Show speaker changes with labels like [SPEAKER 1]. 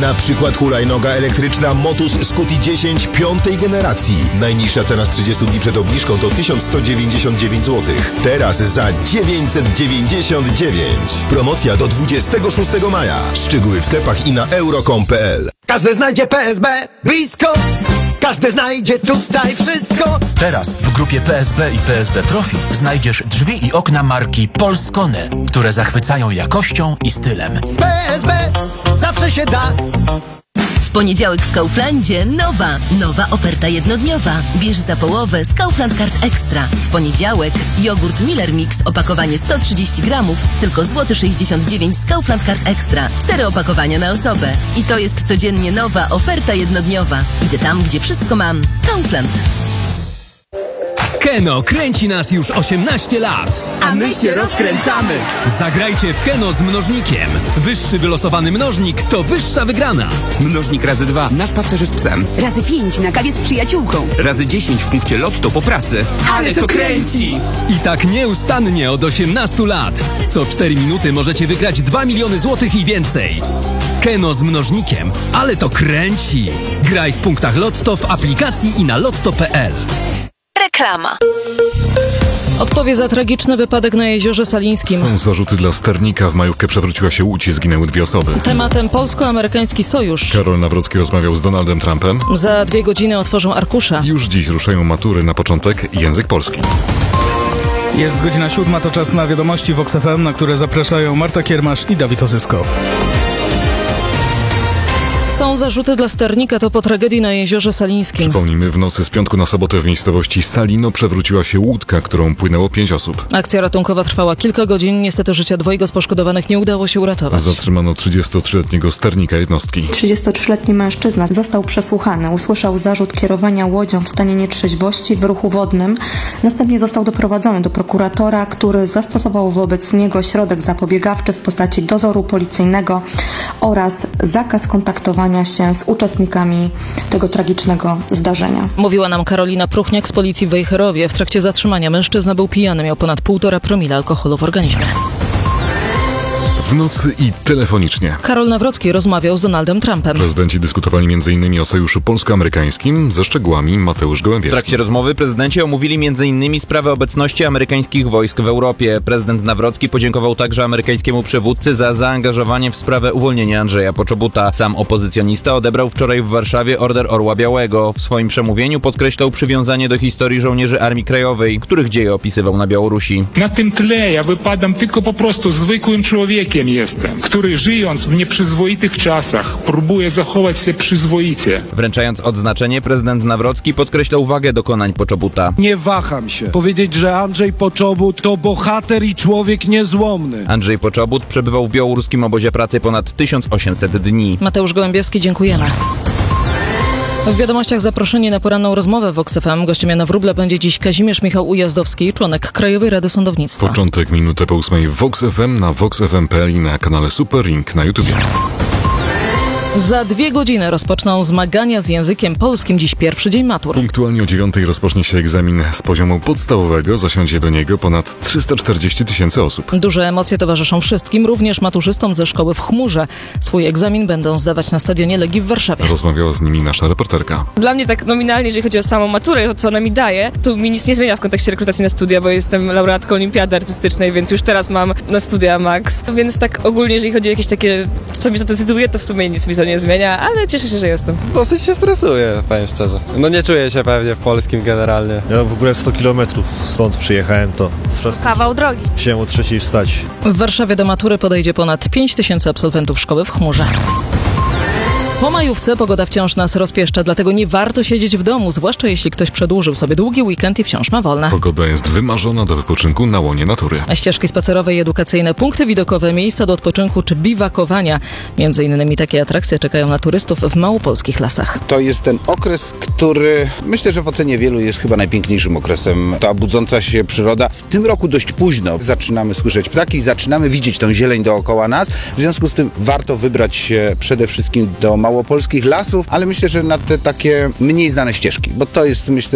[SPEAKER 1] Na przykład hulajnoga elektryczna Motus Scuti 10 piątej generacji. Najniższa cena z 30 dni przed obniżką to 1199 zł. Teraz za 999. Promocja do 26 maja. Szczegóły w sklepach i na euro.com.pl.
[SPEAKER 2] Każdy znajdzie PSB blisko. Każdy znajdzie tutaj wszystko.
[SPEAKER 3] Teraz w grupie PSB i PSB Profi znajdziesz drzwi i okna marki Polskone, które zachwycają jakością i stylem.
[SPEAKER 2] Z PSB zawsze się da.
[SPEAKER 4] W poniedziałek w Kauflandzie nowa oferta jednodniowa. Bierz za połowę z Kaufland Card Extra. W poniedziałek jogurt Miller Mix, opakowanie 130 gramów, tylko złoty 69 z Kaufland Card Extra. 4 opakowania na osobę. I to jest codziennie nowa oferta jednodniowa. Idę tam, gdzie wszystko mam. Kaufland.
[SPEAKER 5] Keno kręci nas już 18 lat.
[SPEAKER 6] A my się rozkręcamy.
[SPEAKER 5] Zagrajcie w Keno z mnożnikiem. Wyższy wylosowany mnożnik to wyższa wygrana.
[SPEAKER 6] Mnożnik razy 2 na spacerze z psem.
[SPEAKER 7] Razy 5 na kawie z przyjaciółką.
[SPEAKER 6] Razy 10 w punkcie Lotto po pracy. Ale to kręci!
[SPEAKER 5] I tak nieustannie od 18 lat. Co 4 minuty możecie wygrać 2 miliony złotych i więcej. Keno z mnożnikiem, ale to kręci. Graj w punktach Lotto w aplikacji i na lotto.pl.
[SPEAKER 4] Reklama.
[SPEAKER 8] Odpowie za tragiczny wypadek na Jeziorze Salińskim.
[SPEAKER 9] Są zarzuty dla sternika. W majówkę przewróciła się łódź i zginęły 2 osoby.
[SPEAKER 8] Tematem polsko-amerykański sojusz.
[SPEAKER 9] Karol Nawrocki rozmawiał z Donaldem Trumpem.
[SPEAKER 8] Za 2 godziny otworzą arkusze.
[SPEAKER 9] Już dziś ruszają matury. Na początek język polski.
[SPEAKER 10] Jest godzina 7, to czas na wiadomości Vox FM, na które zapraszają Marta Kiermasz i Dawid Osysko.
[SPEAKER 8] Są zarzuty dla sternika, to po tragedii na Jeziorze Salińskim.
[SPEAKER 9] Przypomnijmy, w nocy z piątku na sobotę w miejscowości Salino przewróciła się łódka, którą płynęło 5 osób.
[SPEAKER 8] Akcja ratunkowa trwała kilka godzin. Niestety życia 2 z poszkodowanych nie udało się uratować.
[SPEAKER 9] Zatrzymano 33-letniego sternika jednostki.
[SPEAKER 11] 33-letni mężczyzna został przesłuchany. Usłyszał zarzut kierowania łodzią w stanie nietrzeźwości w ruchu wodnym. Następnie został doprowadzony do prokuratora, który zastosował wobec niego środek zapobiegawczy w postaci dozoru policyjnego oraz zakaz kontaktowania się z uczestnikami tego tragicznego zdarzenia.
[SPEAKER 8] Mówiła nam Karolina Pruchniak z policji w Wejherowie. W trakcie zatrzymania mężczyzna był pijany, miał ponad 1,5 promila alkoholu w organizmie.
[SPEAKER 9] W nocy i telefonicznie.
[SPEAKER 8] Karol Nawrocki rozmawiał z Donaldem Trumpem.
[SPEAKER 9] Prezydenci dyskutowali m.in. o sojuszu polsko-amerykańskim. Ze szczegółami Mateusz
[SPEAKER 12] W
[SPEAKER 9] Gołębieski.
[SPEAKER 12] trakcie rozmowy prezydenci omówili m.in. sprawę obecności amerykańskich wojsk w Europie. Prezydent Nawrocki podziękował także amerykańskiemu przywódcy za zaangażowanie w sprawę uwolnienia Andrzeja Poczobuta. Sam opozycjonista odebrał wczoraj w Warszawie Order Orła Białego. W swoim przemówieniu podkreślał przywiązanie do historii żołnierzy Armii Krajowej, których dzieje opisywał na Białorusi.
[SPEAKER 13] Na tym tle ja wypadam tylko po prostu zwykłym człowiekiem jestem, który żyjąc w nieprzyzwoitych czasach próbuje zachować się przyzwoicie.
[SPEAKER 12] Wręczając odznaczenie, prezydent Nawrocki podkreślał wagę dokonań Poczobuta.
[SPEAKER 14] Nie waham się powiedzieć, że Andrzej Poczobut to bohater i człowiek niezłomny.
[SPEAKER 12] Andrzej Poczobut przebywał w białoruskim obozie pracy ponad 1800 dni.
[SPEAKER 8] Mateusz Gołębieski, dziękujemy. W wiadomościach zaproszenie na poranną rozmowę w Vox FM. Gościem Jana Wróbla będzie dziś Kazimierz Michał Ujazdowski, członek Krajowej Rady Sądownictwa.
[SPEAKER 9] Początek minutę po 8 w Vox FM, na voxfm.pl i na kanale Super Ring na YouTube.
[SPEAKER 8] Za 2 godziny rozpoczną zmagania z językiem polskim. Dziś pierwszy dzień matur.
[SPEAKER 9] Punktualnie o 9 rozpocznie się egzamin z poziomu podstawowego. Zasiądzie do niego ponad 340 000 osób.
[SPEAKER 8] Duże emocje towarzyszą wszystkim, również maturzystom ze szkoły w Chmurze. Swój egzamin będą zdawać na stadionie Legii w Warszawie.
[SPEAKER 9] Rozmawiała z nimi nasza reporterka.
[SPEAKER 15] Dla mnie tak nominalnie, jeżeli chodzi o samą maturę, to co ona mi daje, to mi nic nie zmienia w kontekście rekrutacji na studia, bo jestem laureatką olimpiady artystycznej, więc już teraz mam na studia max. Więc tak ogólnie, jeżeli chodzi o jakieś takie, co mi to decyduje, to w sumie nic mi to nie zmienia, ale cieszę się, że jestem.
[SPEAKER 16] Dosyć się stresuję, powiem szczerze. No nie czuję się pewnie w polskim generalnie.
[SPEAKER 17] Ja w ogóle 100 kilometrów stąd przyjechałem, to
[SPEAKER 15] kawał drogi.
[SPEAKER 17] Musiałem o 3:00 wstać.
[SPEAKER 8] W Warszawie do matury podejdzie ponad 5000 absolwentów szkoły w Chmurze. Po majówce pogoda wciąż nas rozpieszcza, dlatego nie warto siedzieć w domu, zwłaszcza jeśli ktoś przedłużył sobie długi weekend i wciąż ma wolne.
[SPEAKER 9] Pogoda jest wymarzona do wypoczynku na łonie natury.
[SPEAKER 8] Ścieżki spacerowe i edukacyjne, punkty widokowe, miejsca do odpoczynku czy biwakowania. Między innymi takie atrakcje czekają na turystów w małopolskich lasach.
[SPEAKER 18] To jest ten okres, który myślę, że w ocenie wielu jest chyba najpiękniejszym okresem. Ta budząca się przyroda. W tym roku dość późno zaczynamy słyszeć ptaki, zaczynamy widzieć tą zieleń dookoła nas. W związku z tym warto wybrać się przede wszystkim do małopolskich lasów, ale myślę, że na te takie mniej znane ścieżki, bo to jest, myślę,